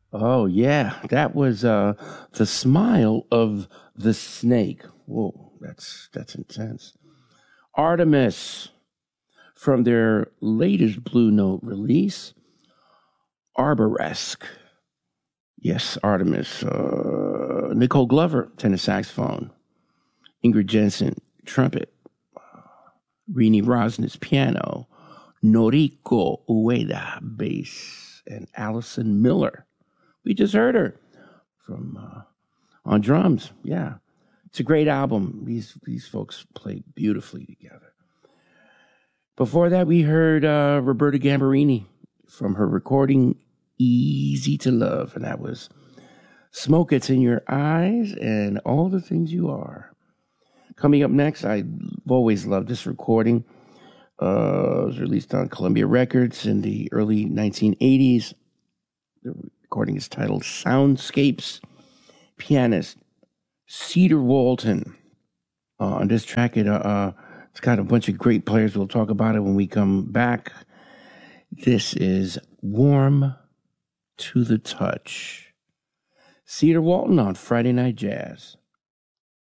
Oh yeah, that was the smile of the snake. Whoa, that's intense. Artemis from their latest Blue Note release, Arboresque. Yes, Artemis. Nicole Glover, tenor saxophone. Ingrid Jensen, trumpet. Rini Rosnes, piano. Noriko Ueda, bass. And Allison Miller. We just heard her from on drums. Yeah, it's a great album. These folks play beautifully together. Before that, we heard Roberta Gambarini from her recording Easy to Love, and that was Smoke It's in Your Eyes and All the Things You Are. Coming up next, I've always loved this recording. It was released on Columbia Records in the early 1980s. The recording is titled Soundscapes. Pianist Cedar Walton. On this track, it's got a bunch of great players. We'll talk about it when we come back. This is Warm to the Touch. Cedar Walton on Friday Night Jazz.